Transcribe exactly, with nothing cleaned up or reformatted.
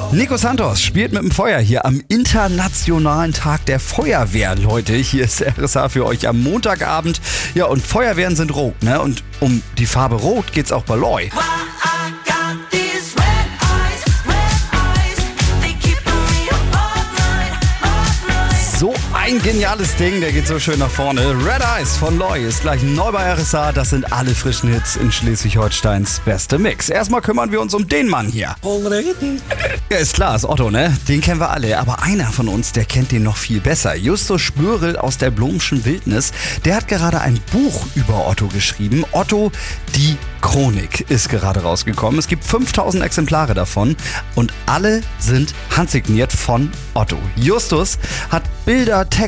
Nico Santos spielt mit dem Feuer hier am Internationalen Tag der Feuerwehr, Leute. Hier ist R S H für euch am Montagabend. Ja, und Feuerwehren sind rot, ne? Und um die Farbe Rot geht's auch bei Loy. So ein geniales Ding, der geht so schön nach vorne. Red Eyes von Loy ist gleich neu bei R S H. Das sind alle frischen Hits in Schleswig-Holsteins beste Mix. Erstmal kümmern wir uns um den Mann hier. Ja, ist klar, ist Otto, ne? Den kennen wir alle. Aber einer von uns, der kennt den noch viel besser. Justus Spörl aus der Blomschen Wildnis, der hat gerade ein Buch über Otto geschrieben. Otto, die Chronik ist gerade rausgekommen. Es gibt fünftausend Exemplare davon und alle sind handsigniert von Otto. Justus hat Bilder, Texte